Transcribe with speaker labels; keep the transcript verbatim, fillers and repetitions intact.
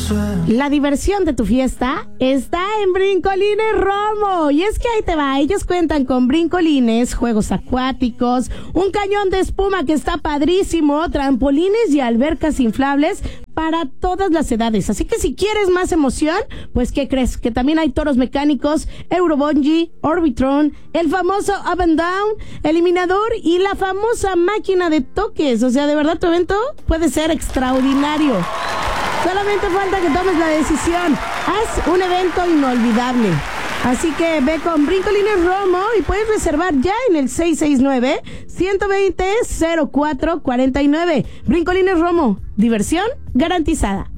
Speaker 1: La diversión de tu fiesta está en Brincolines Romo. Y es que ahí te va, ellos cuentan con brincolines, juegos acuáticos, un cañón de espuma que está padrísimo, trampolines y albercas inflables para todas las edades. Así que si quieres más emoción, pues ¿qué crees? Que también hay toros mecánicos, Eurobungee, Orbitron, el famoso Up and Down, eliminador y la famosa máquina de toques. O sea, de verdad tu evento puede ser extraordinario. Solamente falta que tomes la decisión. Haz un evento inolvidable. Así que ve con Brincolines Romo y puedes reservar ya en el seis seis nueve, uno dos cero, cero cuatro cuatro nueve. Brincolines Romo, diversión garantizada.